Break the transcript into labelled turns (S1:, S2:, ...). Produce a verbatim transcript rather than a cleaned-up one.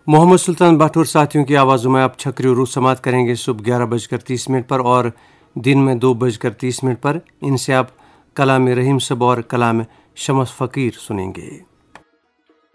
S1: मोहम्मद सुल्तान भट्ट और साथियों की आवाज़ों में आप छकरी और रूस समाप्त करेंगे सुबह ग्यारह बजकर तीस मिनट पर और दिन में दो बजकर तीस मिनट पर। इनसे आप कलाम रहीम सब और कलाम शम्स फ़कीर सुनेंगे।